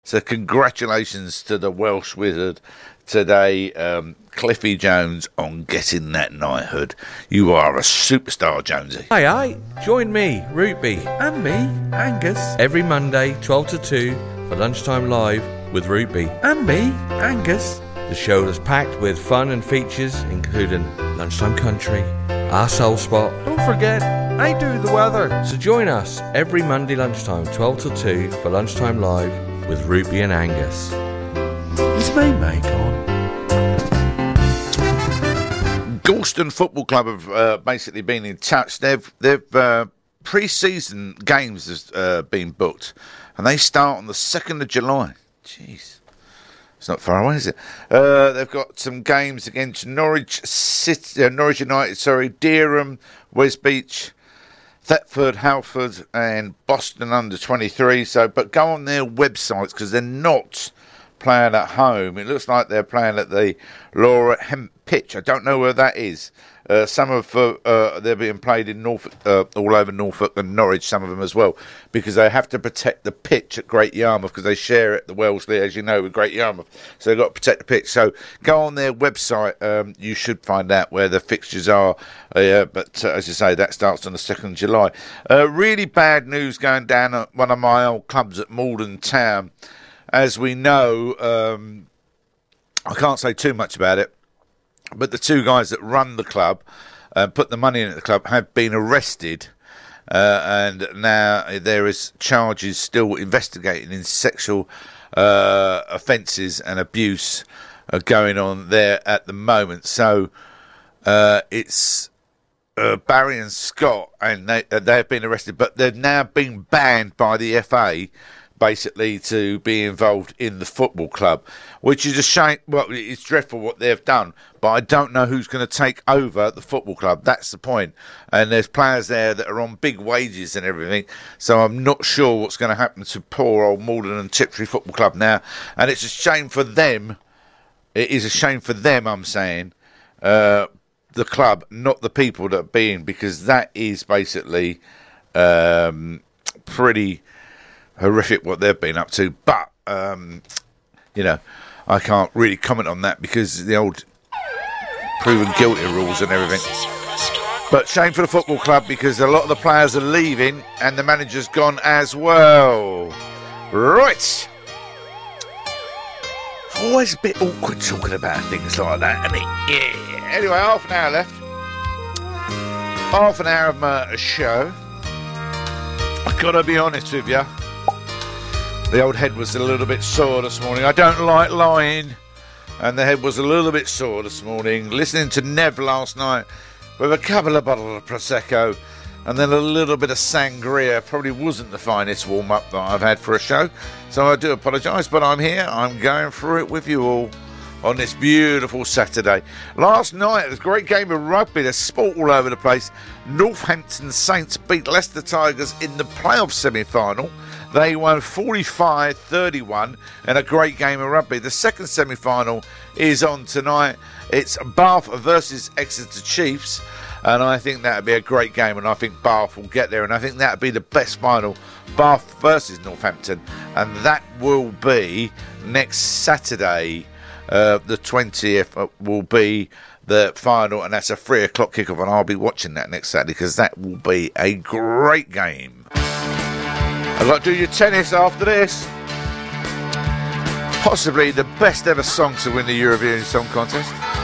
So congratulations to the Welsh wizard today, Cliffy Jones, on getting that knighthood. You are a superstar, Jonesy. Aye, join me, Rupee, and me, Angus, every Monday, 12 to 2, for Lunchtime Live with Rupee. And me, Angus. The show is packed with fun and features, including Lunchtime Country, Our Soul Spot. Don't forget, I do the weather. So join us every Monday lunchtime, 12 to 2, for Lunchtime Live with Rupee and Angus. Is my mic on? Gorleston Football Club have basically been in touch. They've pre-season games has been booked, and they start on the 2nd of July. Jeez. It's not far away, is it? They've got some games against Norwich United, Dereham, Westbeach, Thetford, Halford, and Boston under 23. But go on their websites because they're not playing at home. It looks like they're playing at the Laura Hemp pitch. I don't know where that is. Some of they're being played in Norfolk, all over Norfolk and Norwich, some of them as well, because they have to protect the pitch at Great Yarmouth because they share it, the Wellesley, as you know, with Great Yarmouth. So they've got to protect the pitch. So go on their website. You should find out where the fixtures are. But as I say, that starts on the 2nd of July. Really bad news going down at one of my old clubs at Malden Town. As we know, I can't say too much about it, but the two guys that run the club and put the money into the club have been arrested, and now there is charges still investigating in sexual offences and abuse going on there at the moment. So it's Barry and Scott, and they have been arrested, but they've now been banned by the FA basically to be involved in the football club, which is a shame. Well, it's dreadful what they've done, but I don't know who's going to take over the football club. That's the point. And there's players there that are on big wages and everything, so I'm not sure what's going to happen to poor old Malden and Tiptree Football Club now. And it's a shame for them. It is a shame for them, I'm saying, the club, not the people that are being, because that is basically pretty horrific what they've been up to. But I can't really comment on that because the old proven guilty rules and everything. But shame for the football club because a lot of the players are leaving and the manager's gone as well. Right. Always a bit awkward talking about things like that, isn't it? Yeah. Anyway, half an hour left. Half an hour of my show. I've got to be honest with you. The old head was a little bit sore this morning. I don't like lying. And the head was a little bit sore this morning. Listening to Nev last night with a couple of bottles of Prosecco and then a little bit of sangria. Probably wasn't the finest warm-up that I've had for a show. So I do apologise, but I'm here. I'm going through it with you all on this beautiful Saturday. Last night, it was a great game of rugby. There's sport all over the place. Northampton Saints beat Leicester Tigers in the playoff semi-final. They won 45-31 in a great game of rugby. The second semi-final is on tonight. It's Bath versus Exeter Chiefs, and I think that would be a great game, and I think Bath will get there, and I think that would be the best final, Bath versus Northampton, and that will be next Saturday, the 20th, will be the final, and that's a 3 o'clock kickoff, and I'll be watching that next Saturday because that will be a great game. I've got to do your tennis after this. Possibly the best ever song to win the Eurovision Song Contest.